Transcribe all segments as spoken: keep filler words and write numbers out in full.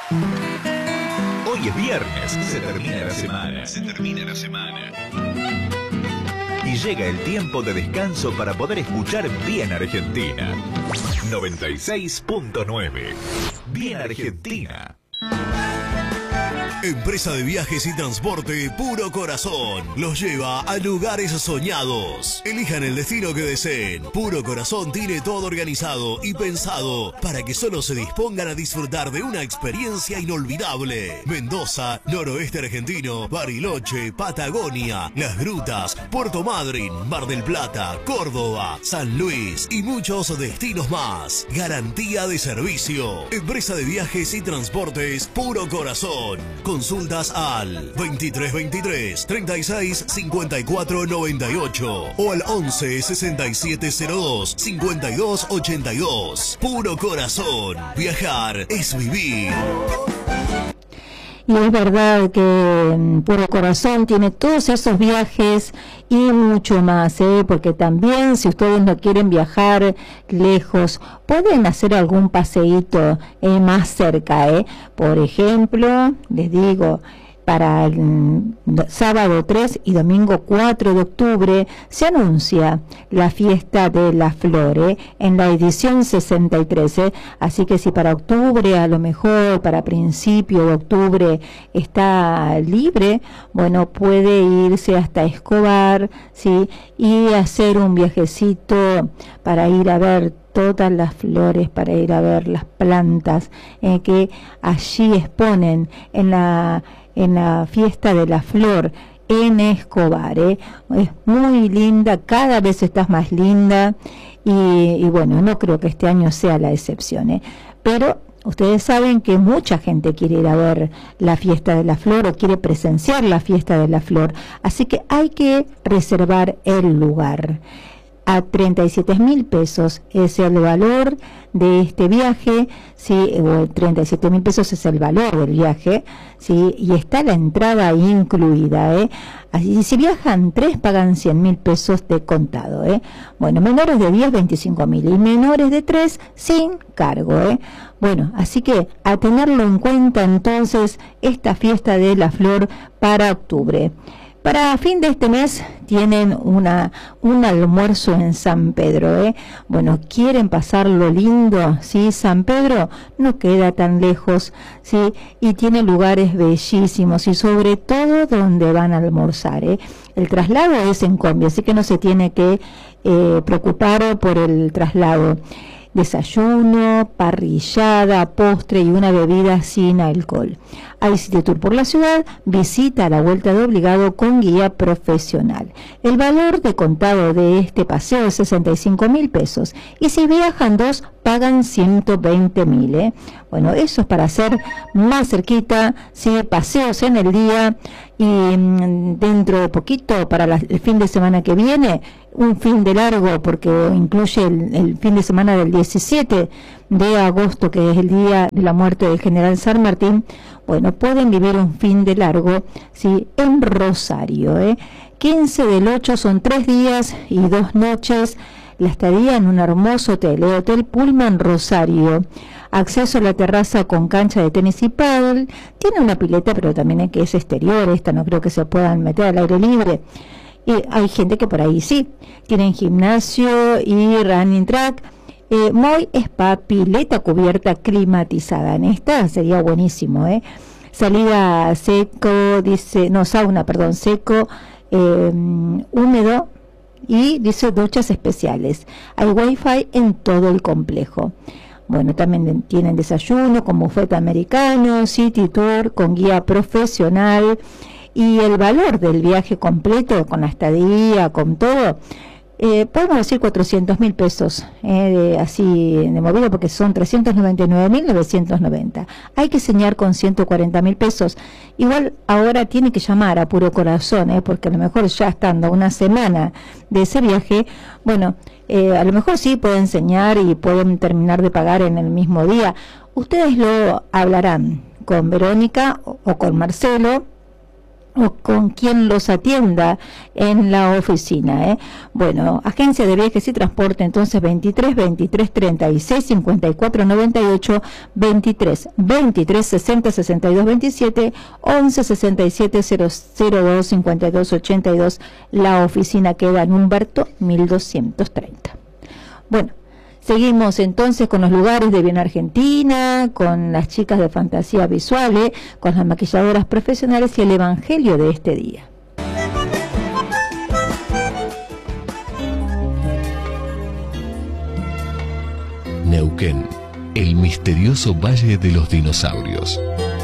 Hoy es viernes, se termina la semana. Se termina la semana. Y llega el tiempo de descanso para poder escuchar Bien Argentina. noventa y seis punto nueve. Bien Argentina. Empresa de viajes y transporte Puro Corazón los lleva a lugares soñados. Elijan el destino que deseen. Puro Corazón tiene todo organizado y pensado para que solo se dispongan a disfrutar de una experiencia inolvidable. Mendoza, noroeste argentino, Bariloche, Patagonia, Las Grutas, Puerto Madryn, Mar del Plata, Córdoba, San Luis y muchos destinos más. Garantía de servicio. Empresa de viajes y transportes Puro Corazón. Consultas al veintitrés veintitrés, treinta y seis, cincuenta y cuatro noventa y ocho o al once, sesenta y siete cero dos, cincuenta y dos ochenta y dos. Puro Corazón. Viajar es vivir. Y es verdad que Puro Corazón tiene todos esos viajes y mucho más, ¿eh? Porque también si ustedes no quieren viajar lejos, pueden hacer algún paseíto eh, más cerca, ¿eh? Por ejemplo, les digo, para el sábado tres y domingo cuatro de octubre se anuncia la fiesta de la flor, ¿eh? En la edición sesenta y tres, ¿eh? Así que si para octubre, a lo mejor para principio de octubre está libre, bueno, puede irse hasta Escobar, ¿sí? Y hacer un viajecito para ir a ver todas las flores, para ir a ver las plantas eh, que allí exponen en la en la fiesta de la flor en Escobar, ¿eh? Es muy linda, cada vez estás más linda y, y bueno, no creo que este año sea la excepción, ¿eh? Pero ustedes saben que mucha gente quiere ir a ver la fiesta de la flor o quiere presenciar la fiesta de la flor, así que hay que reservar el lugar. A treinta y siete mil pesos es el valor de este viaje, sí, o treinta y siete mil pesos es el valor del viaje, sí, y está la entrada incluida, ¿eh? Así, si viajan tres, pagan cien mil pesos de contado, ¿eh? Bueno, menores de diez, veinticinco mil, y menores de tres, sin cargo, ¿eh? Bueno, así que a tenerlo en cuenta entonces esta fiesta de la flor para octubre. Para fin de este mes tienen una un almuerzo en San Pedro, ¿eh? Bueno, quieren pasarlo lindo, ¿sí? San Pedro no queda tan lejos, ¿sí? Y tiene lugares bellísimos y sobre todo donde van a almorzar, ¿eh? El traslado es en combi, así que no se tiene que eh, preocupar por el traslado. Desayuno, parrillada, postre y una bebida sin alcohol. Hay City Tour por la ciudad, visita a la vuelta de obligado con guía profesional. El valor de contado de este paseo es sesenta y cinco mil pesos y si viajan dos pagan ciento veinte mil, ¿eh? Bueno, eso es para hacer más cerquita, ¿sí? Paseos en el día y mmm, dentro de poquito para la, el fin de semana que viene, un fin de largo porque incluye el, el fin de semana del diecisiete de agosto, que es el día de la muerte del general San Martín. Bueno, pueden vivir un fin de largo, ¿sí? En Rosario, ¿eh? quince del ocho son tres días y dos noches. La estadía en un hermoso hotel, el Hotel Pullman Rosario. Acceso a la terraza con cancha de tenis y pádel. Tiene una pileta, pero también que es exterior. Esta no creo que se puedan meter al aire libre. Y hay gente que por ahí sí. Tienen gimnasio y running track. Eh, Moy Spa, pileta cubierta climatizada. En esta sería buenísimo, ¿eh? Salida seco, dice, no, sauna, perdón, seco, eh, húmedo. Y dice duchas especiales. Hay wifi en todo el complejo. Bueno, también tienen desayuno con bufete americano, City Tour con guía profesional. Y el valor del viaje completo, con la estadía, con todo, eh, podemos decir cuatrocientos mil pesos, eh, de, así de movido, porque son trescientos noventa y nueve mil novecientos noventa. Hay que señar con ciento cuarenta mil pesos. Igual ahora tiene que llamar a Puro Corazón, eh, porque a lo mejor ya estando una semana de ese viaje, bueno, eh, a lo mejor sí pueden enseñar y pueden terminar de pagar en el mismo día. Ustedes lo hablarán con Verónica o, o con Marcelo, o con quien los atienda en la oficina, ¿eh? Bueno, Agencia de Viajes y Transporte, entonces veintitrés, veintitrés, treinta y seis, cincuenta y cuatro, noventa y ocho, veintitrés, veintitrés, sesenta, sesenta y dos, veintisiete, once, sesenta y siete, cero cero dos, cincuenta y dos, ochenta y dos, la oficina queda en Humberto mil doscientos treinta. Bueno, seguimos entonces con los lugares de Bien Argentina, con las chicas de Fantasía Visual, ¿eh? Con las maquilladoras profesionales y el evangelio de este día. Neuquén, el misterioso Valle de los Dinosaurios.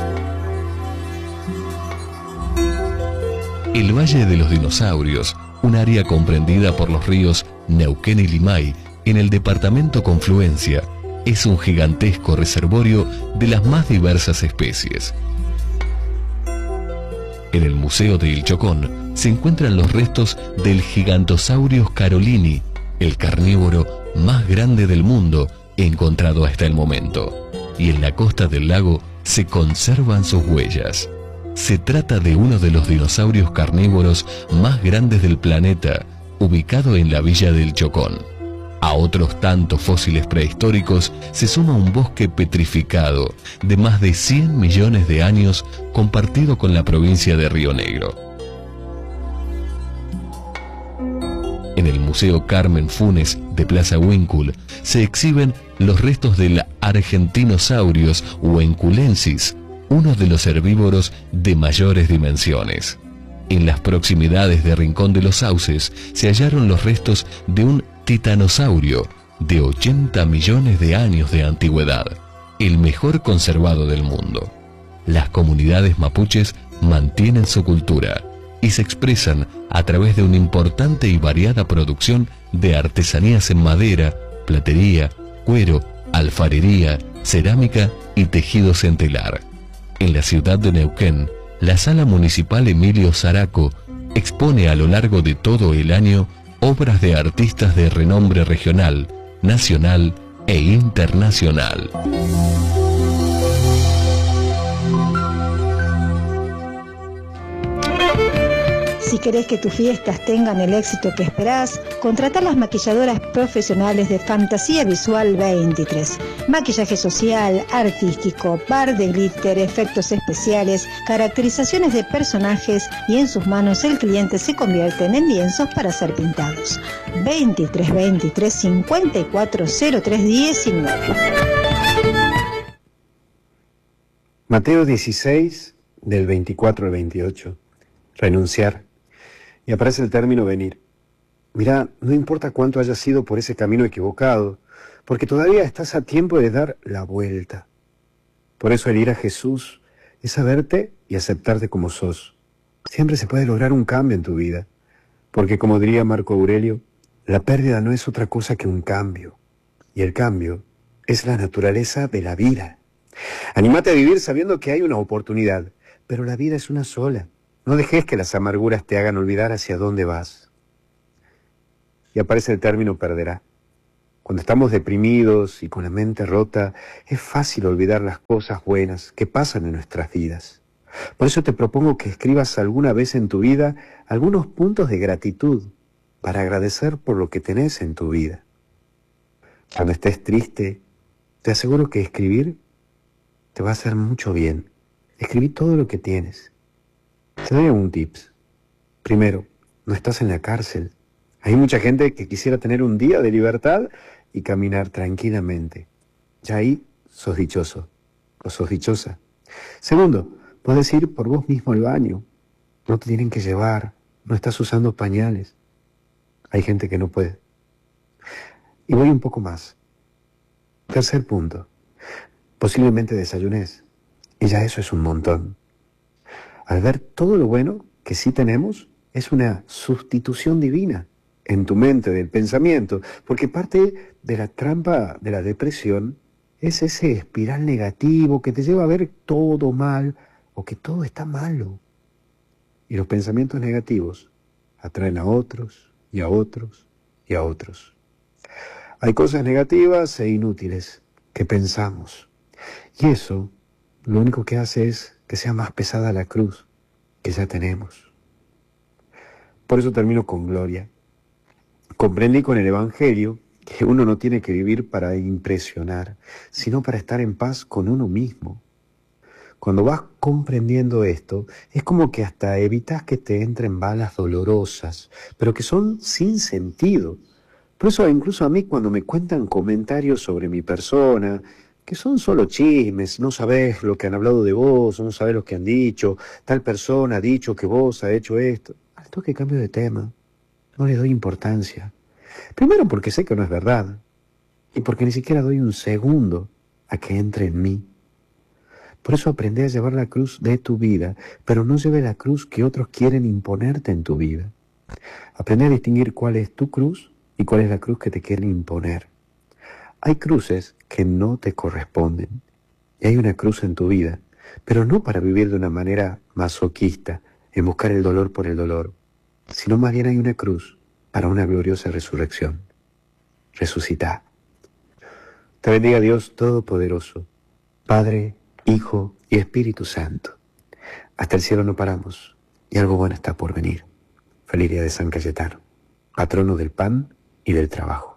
El Valle de los Dinosaurios, un área comprendida por los ríos Neuquén y Limay, en el departamento Confluencia, es un gigantesco reservorio de las más diversas especies. En el Museo de Il Chocón se encuentran los restos del Gigantosaurus carolini, el carnívoro más grande del mundo encontrado hasta el momento, y en la costa del lago se conservan sus huellas. Se trata de uno de los dinosaurios carnívoros más grandes del planeta, ubicado en la villa del Chocón. A otros tantos fósiles prehistóricos se suma un bosque petrificado de más de cien millones de años compartido con la provincia de Río Negro. En el Museo Carmen Funes de Plaza Huíncul se exhiben los restos del Argentinosaurus huenculensis, uno de los herbívoros de mayores dimensiones. En las proximidades de Rincón de los Sauces se hallaron los restos de un titanosaurio de ochenta millones de años de antigüedad, el mejor conservado del mundo. Las comunidades mapuches mantienen su cultura y se expresan a través de una importante y variada producción de artesanías en madera, platería, cuero, alfarería, cerámica y tejidos en telar. En la ciudad de Neuquén, la Sala Municipal Emilio Zaraco expone a lo largo de todo el año obras de artistas de renombre regional, nacional e internacional. Si querés que tus fiestas tengan el éxito que esperás, contrata a las maquilladoras profesionales de Fantasía Visual veintitrés. Maquillaje social, artístico, bar de glitter, efectos especiales, caracterizaciones de personajes y en sus manos el cliente se convierte en lienzos para ser pintados. veintitrés, veintitrés, cincuenta y cuatro, cero tres, diecinueve. Mateo dieciséis, del veinticuatro al veintiocho. Renunciar. Y aparece el término venir. Mirá, no importa cuánto hayas ido por ese camino equivocado, porque todavía estás a tiempo de dar la vuelta. Por eso el ir a Jesús es saberte y aceptarte como sos. Siempre se puede lograr un cambio en tu vida, porque como diría Marco Aurelio, la pérdida no es otra cosa que un cambio, y el cambio es la naturaleza de la vida. Anímate a vivir sabiendo que hay una oportunidad, pero la vida es una sola. No dejes que las amarguras te hagan olvidar hacia dónde vas. Y aparece el término perderá. Cuando estamos deprimidos y con la mente rota, es fácil olvidar las cosas buenas que pasan en nuestras vidas. Por eso te propongo que escribas alguna vez en tu vida algunos puntos de gratitud para agradecer por lo que tenés en tu vida. Cuando estés triste, te aseguro que escribir te va a hacer mucho bien. Escribí todo lo que tienes. Te doy un tips. Primero, no estás en la cárcel. Hay mucha gente que quisiera tener un día de libertad y caminar tranquilamente. Ya ahí sos dichoso o sos dichosa. Segundo, puedes ir por vos mismo al baño. No te tienen que llevar. No estás usando pañales. Hay gente que no puede. Y voy un poco más. Tercer punto. Posiblemente desayunes. Y ya eso es un montón. Al ver todo lo bueno que sí tenemos, es una sustitución divina en tu mente, del pensamiento, porque parte de la trampa de la depresión es ese espiral negativo que te lleva a ver todo mal o que todo está malo. Y los pensamientos negativos atraen a otros y a otros y a otros. Hay cosas negativas e inútiles que pensamos, y eso lo único que hace es que sea más pesada la cruz, que ya tenemos. Por eso termino con gloria. Comprendí con el Evangelio que uno no tiene que vivir para impresionar, sino para estar en paz con uno mismo. Cuando vas comprendiendo esto, es como que hasta evitas que te entren balas dolorosas, pero que son sin sentido. Por eso incluso a mí cuando me cuentan comentarios sobre mi persona, que son solo chismes, no sabés lo que han hablado de vos, no sabés lo que han dicho, tal persona ha dicho que vos has hecho esto, al toque cambio de tema, no le doy importancia. Primero porque sé que no es verdad, y porque ni siquiera doy un segundo a que entre en mí. Por eso aprendí a llevar la cruz de tu vida, pero no lleve la cruz que otros quieren imponerte en tu vida. Aprendí a distinguir cuál es tu cruz y cuál es la cruz que te quieren imponer. Hay cruces que no te corresponden, y hay una cruz en tu vida, pero no para vivir de una manera masoquista, en buscar el dolor por el dolor, sino más bien hay una cruz para una gloriosa resurrección. Resucitá. Te bendiga Dios Todopoderoso, Padre, Hijo y Espíritu Santo. Hasta el cielo no paramos, y algo bueno está por venir. Feliz día de San Cayetano, patrono del pan y del trabajo.